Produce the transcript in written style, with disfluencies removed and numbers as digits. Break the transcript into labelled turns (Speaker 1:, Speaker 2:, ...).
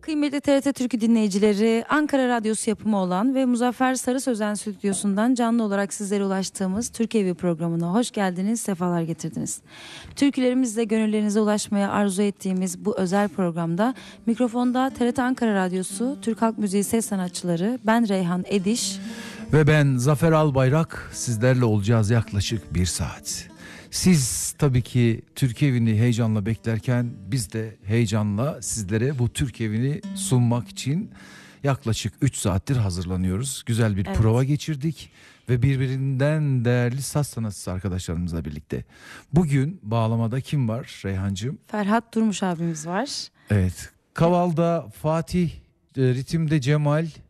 Speaker 1: Kıymetli TRT Türkü dinleyicileri, Ankara Radyosu yapımı olan ve Muzaffer Sarı Sözen stüdyosundan canlı olarak sizlere ulaştığımız Türk Evi programına hoş geldiniz, sefalar getirdiniz. Türkülerimizle gönüllerinize ulaşmaya arzu ettiğimiz bu özel programda mikrofonda TRT Ankara Radyosu, Türk Halk Müziği ses sanatçıları, ben Reyhan Ediş
Speaker 2: ve ben Zafer Albayrak sizlerle olacağız yaklaşık 1 saat. Siz tabii ki Türk Evi'ni heyecanla beklerken biz de heyecanla sizlere bu Türk Evi'ni sunmak için yaklaşık 3 saattir hazırlanıyoruz. Güzel bir prova geçirdik ve birbirinden değerli saz sanatçısı arkadaşlarımızla birlikte. Bugün bağlamada kim var Reyhancığım?
Speaker 1: Ferhat Durmuş abimiz var.
Speaker 2: Evet. Kaval'da Fatih, ritimde Cemal,